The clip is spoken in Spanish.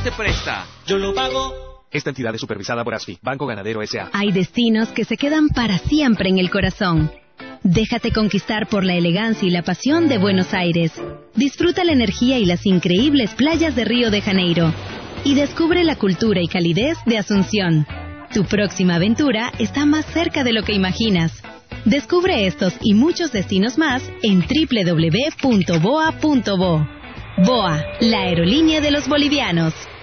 te presta. Yo lo pago. Esta entidad es supervisada por ASFI, Banco Ganadero S.A. Hay destinos que se quedan para siempre en el corazón. Déjate conquistar por la elegancia y la pasión de Buenos Aires. Disfruta la energía y las increíbles playas de Río de Janeiro. Y descubre la cultura y calidez de Asunción. Tu próxima aventura está más cerca de lo que imaginas. Descubre estos y muchos destinos más en www.boa.bo. BOA, la aerolínea de los bolivianos.